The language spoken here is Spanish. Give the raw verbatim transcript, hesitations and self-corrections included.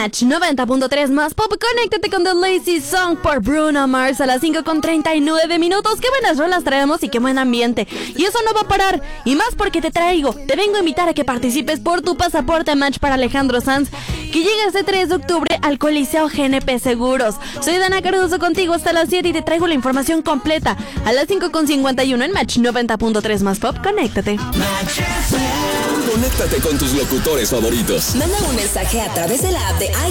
Match noventa punto tres más Pop. Conéctate con The Lazy Song por Bruno Mars a las cinco con treinta y nueve minutos. Qué buenas rolas traemos y qué buen ambiente. Y eso no va a parar. Y más porque te traigo, te vengo a invitar a que participes por tu pasaporte Match para Alejandro Sanz, que llega este tres de octubre al Coliseo G N P Seguros. Soy Dana Cardoso contigo hasta las siete y te traigo la información completa a las cinco con cincuenta y uno en Match noventa punto tres más Pop. Conéctate. Conéctate con tus locutores favoritos. Manda un mensaje a través de la app de